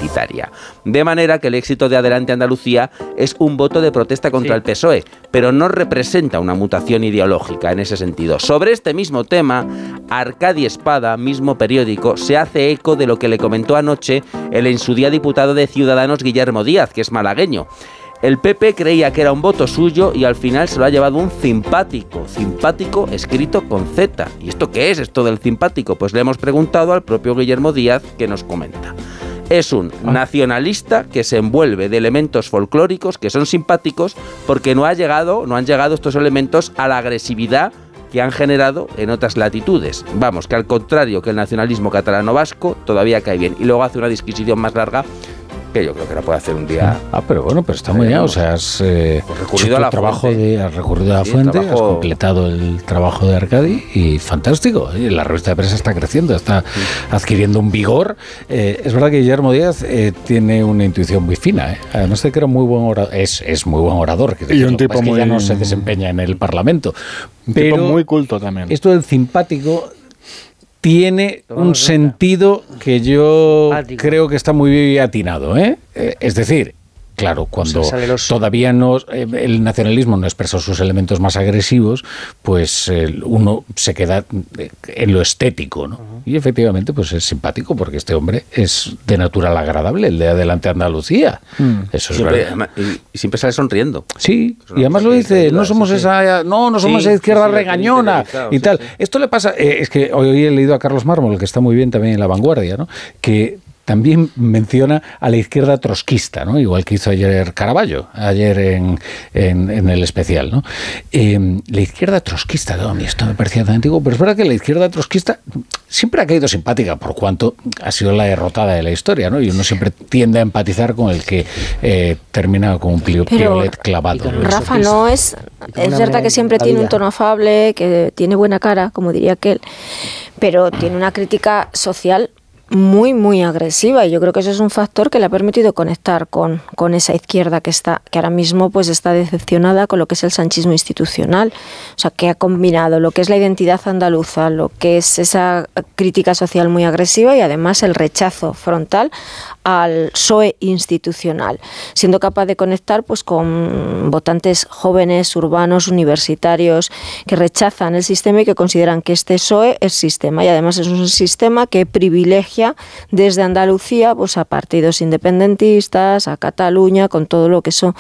plebiscitaria. De manera que el éxito de Adelante Andalucía es un voto de protesta contra el PSOE, pero no representa una mutación ideológica en ese sentido. Sobre este mismo tema, Arcadi Espada, mismo periódico, se hace eco de lo que le comentó anoche el en su día diputado de Ciudadanos Guillermo Díaz, que es malagueño. El PP creía que era un voto suyo y al final se lo ha llevado un simpático escrito con Z. ¿Y esto qué es, esto del simpático? Pues le hemos preguntado al propio Guillermo Díaz, que nos comenta. Es un nacionalista que se envuelve de elementos folclóricos que son simpáticos porque no han llegado estos elementos a la agresividad que han generado en otras latitudes. Vamos, que al contrario que el nacionalismo catalano-vasco todavía cae bien. Y luego hace una disquisición más larga que yo creo que la puede hacer un día. Pero bueno, pero está muy bien. O sea, has recurrido a la fuente. Has recurrido a la fuente, has completado el trabajo de Arcadi y fantástico. La revista de prensa está creciendo, está adquiriendo un vigor. Es verdad que Guillermo Díaz tiene una intuición muy fina. Además de que era muy buen orador, es muy buen orador. Y un tipo que ya no se desempeña en el Parlamento. Pero tipo muy culto también. Esto del simpático tiene un sentido que yo creo que está muy atinado, ¿eh? Es decir, claro, cuando todavía no el nacionalismo no expresó sus elementos más agresivos, pues uno se queda en lo estético, ¿no? Y efectivamente, pues es simpático porque este hombre es de natural agradable, el de Adelante Andalucía. Eso es verdad. Y siempre sale sonriendo. Sí, y además lo dice, no somos esa izquierda regañona y tal. Esto le pasa, es que hoy he leído a Carlos Mármol, que está muy bien también en La Vanguardia, ¿no? Que también menciona a la izquierda trotskista, ¿no? Igual que hizo ayer Caraballo, ayer en el especial, ¿no? La izquierda trotskista, a mí esto me parecía tan antiguo, pero es verdad que la izquierda trotskista siempre ha caído simpática, por cuanto ha sido la derrotada de la historia, ¿no? Y uno siempre tiende a empatizar con el que termina con un piolet clavado. Rafa, no es verdad que siempre tiene un tono afable, que tiene buena cara, como diría aquel, pero tiene una crítica social muy, muy agresiva, y yo creo que eso es un factor que le ha permitido conectar con esa izquierda que ahora mismo pues está decepcionada con lo que es el sanchismo institucional. O sea, que ha combinado lo que es la identidad andaluza, lo que es esa crítica social muy agresiva y además el rechazo frontal al PSOE institucional, siendo capaz de conectar pues con votantes jóvenes, urbanos, universitarios, que rechazan el sistema y que consideran que este PSOE es sistema, y además es un sistema que privilegia desde Andalucía pues a partidos independentistas, a Cataluña, con todo lo que eso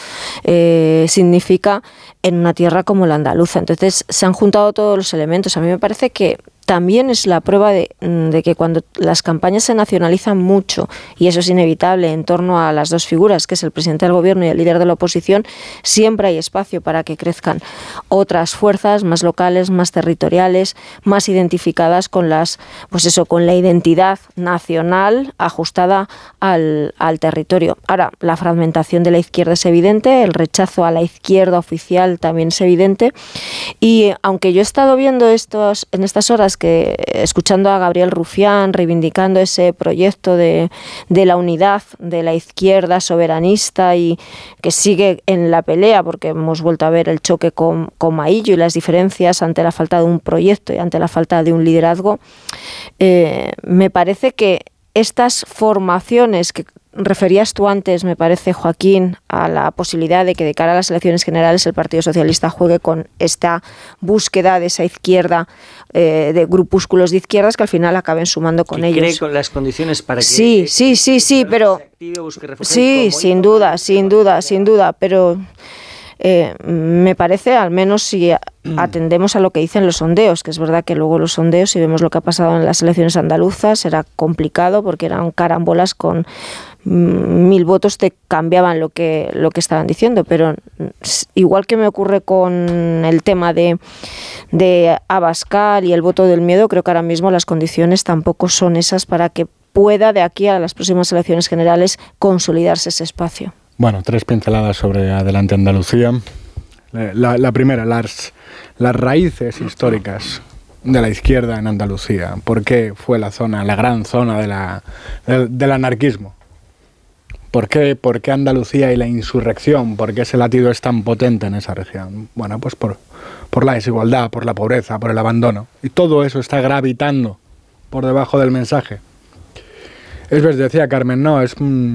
significa en una tierra como la andaluza. Entonces se han juntado todos los elementos. A mí me parece que también es la prueba de que cuando las campañas se nacionalizan mucho, y eso es inevitable en torno a las dos figuras, que es el presidente del gobierno y el líder de la oposición, siempre hay espacio para que crezcan otras fuerzas más locales, más territoriales, más identificadas con con la identidad nacional ajustada al territorio. Ahora, la fragmentación de la izquierda es evidente, el rechazo a la izquierda oficial también es evidente, y aunque yo he estado viendo en estas horas escuchando a Gabriel Rufián reivindicando ese proyecto de la unidad de la izquierda soberanista y que sigue en la pelea, porque hemos vuelto a ver el choque con Maillo y las diferencias ante la falta de un proyecto y ante la falta de un liderazgo, me parece que estas formaciones que referías tú antes, me parece, Joaquín, a la posibilidad de que de cara a las elecciones generales el Partido Socialista juegue con esta búsqueda de esa izquierda, de grupúsculos de izquierdas que al final acaben sumando con ellos. ¿Cree con las condiciones para que sí, pero sí, sin duda, pero me parece, al menos si atendemos a lo que dicen los sondeos, que es verdad que luego los sondeos, si vemos lo que ha pasado en las elecciones andaluzas, era complicado porque eran carambolas con 1000 votos te cambiaban lo que estaban diciendo, pero igual que me ocurre con el tema de Abascal y el voto del miedo, creo que ahora mismo las condiciones tampoco son esas para que pueda de aquí a las próximas elecciones generales consolidarse ese espacio. Bueno, 3 pinceladas sobre Adelante Andalucía. La primera, las raíces históricas de la izquierda en Andalucía. ¿Por qué fue la gran zona del anarquismo? ¿Por qué Andalucía y la insurrección? ¿Por qué ese latido es tan potente en esa región? Bueno, pues por la desigualdad, por la pobreza, por el abandono. Y todo eso está gravitando por debajo del mensaje. Es verdad, decía Carmen, no, es